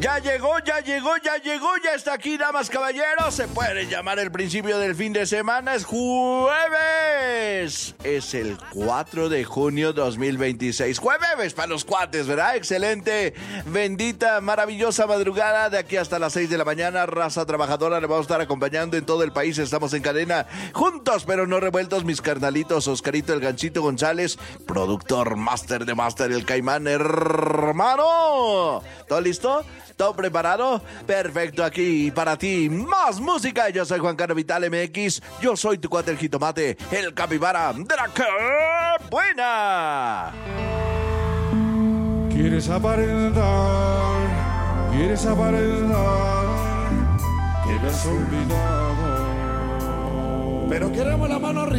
Ya llegó, ya está aquí, damas, caballeros. Se puede llamar el principio del fin de semana. Es jueves. Es el 4 de junio 2026. Jueves para los cuates, ¿verdad? Excelente, bendita, maravillosa madrugada. De aquí hasta las 6 de la mañana, raza trabajadora, le vamos a estar acompañando en todo el país. Estamos en cadena, juntos pero no revueltos, mis carnalitos. Oscarito el Ganchito González, productor, máster de máster, el Caimán, hermano. ¿Todo listo? ¿Todo preparado? Perfecto, aquí para ti, más música. Yo soy Juan Carlos Vital MX, yo soy tu cuate el jitomate, el capibara de la que buena. Quieres aparentar que me has olvidado, pero queremos la mano arriba.